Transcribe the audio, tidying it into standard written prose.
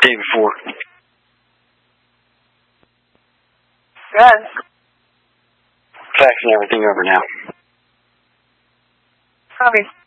day before. Good. Faxing everything over now. Copy.